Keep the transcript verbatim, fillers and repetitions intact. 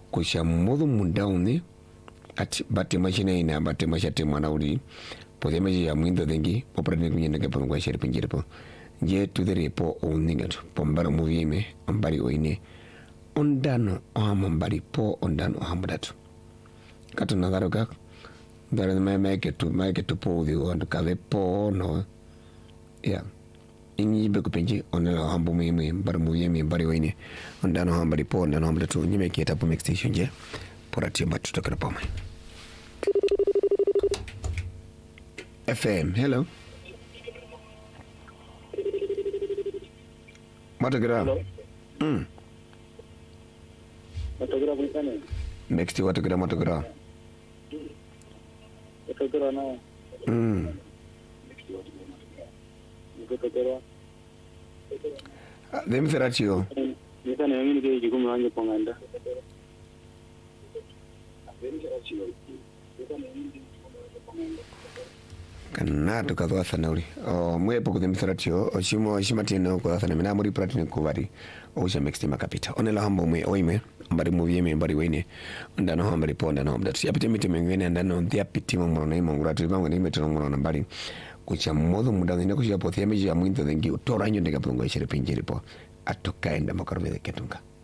kusha modu mundauni at bate machina ina bate machate manauri pode meji ya mwindo dengi oprane kunyenda ke pangwa shere pinjire po je tudere po oningat pombara movime ambari oine ondano amambari po ondano ambadat kato nagaro ka dare me make to make to po di on kale po no ya inyi be ko penji onela hambo mimi bar movime bari oine ondano ambari po ondano ambadat nyime ke tapo mix station je porati mbatu tokara pamai F M, hello. Matagira. Hello. Hmm. Matagira bulkane. Next Matagira Matagira. Matagira na. Hmm. Matagira. Dem Ferraccio. Nisana yamini ke jikumu wanje ponganda. Kana tukadwa sanauri o mwepo ku dem Ferraccio o shimo shimatino ko sana mina muri pratini kubari o sha mixti makapita onela hambo mwe oime mbari movie me mbari wene ndano hambari ponda no mdatu yapite miti mengene ndano ndia piti mo na imo nguratu bango ni meto mo na mbari kucha modo muda ne ko ya pothia meji ya mwinto dengi utoranyo ndega pongo ishere pinjiri po atoka enda makarve de ketunga